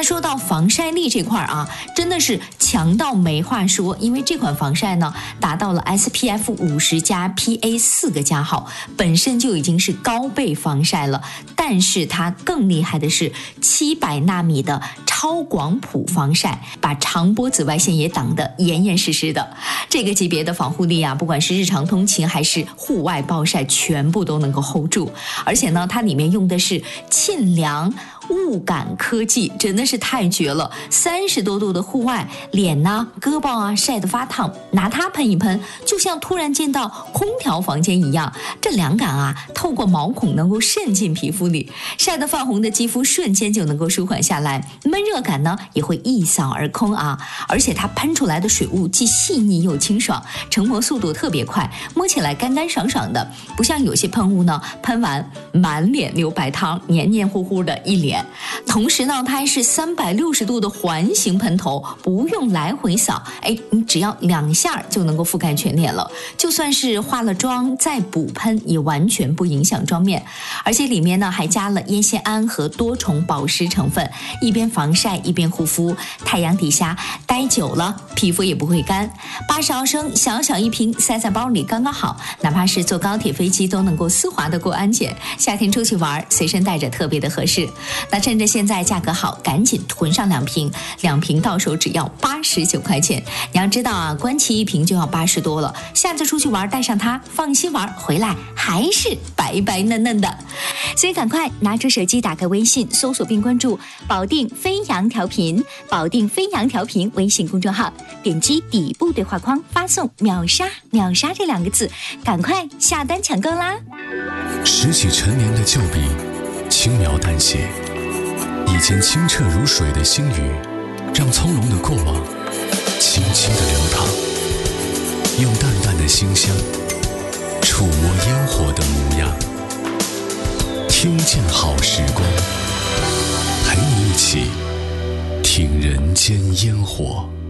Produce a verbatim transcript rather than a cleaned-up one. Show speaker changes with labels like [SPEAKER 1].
[SPEAKER 1] 那说到防晒力这块啊，真的是强到没话说，因为这款防晒呢达到了 S P F 五十加 P A 四个加号，本身就已经是高倍防晒了，但是它更厉害的是七百纳米的超广谱防晒，把长波紫外线也挡得严严实实的。这个级别的防护力啊，不管是日常通勤还是户外暴晒，全部都能够 hold 住。而且呢，它里面用的是沁凉雾感科技，真的是太绝了。三十多度的户外，脸呐、胳膊啊晒得发烫，拿它喷一喷，就像突然见到空调房间一样，这凉感啊，透过毛孔能够渗进皮肤里，晒得泛红的肌肤瞬间就能够舒缓下来，闷热感呢也会一扫而空啊。而且它喷出来的水雾既细腻又清爽，成膜速度特别快，摸起来干干爽爽的，不像有些喷雾呢，喷完满脸流白汤，黏黏糊糊的一脸。同时呢，它还是三百六十度的环形喷头，不用来回扫，哎，你只要两下就能够覆盖全脸了。就算是化了妆再补喷，也完全不影响妆面。而且里面呢还加了烟酰胺和多重保湿成分，一边防晒一边护肤，太阳底下待久了皮肤也不会干。八十毫升小小一瓶，塞在包里刚刚好，哪怕是坐高铁飞机都能够丝滑的过安检。夏天出去玩，随身带着特别的合适。那趁着现在价格好，赶紧囤上两瓶，两瓶到手只要八十九块钱。你要知道啊，关起一瓶就要八十多了，下次出去玩带上它，放心玩，回来还是白白嫩嫩的。
[SPEAKER 2] 所以赶快拿出手机，打开微信，搜索并关注保定飞扬调频，保定飞扬调频微信公众号，点击底部对话框发送秒杀秒杀这两个字，赶快下单抢购啦。
[SPEAKER 3] 拾起陈年的旧笔，轻描淡写，以前清澈如水的星语，让从容的过往轻轻地流淌，用淡淡的馨香触摸烟火的模样，听见好时光，陪你一起听人间烟火。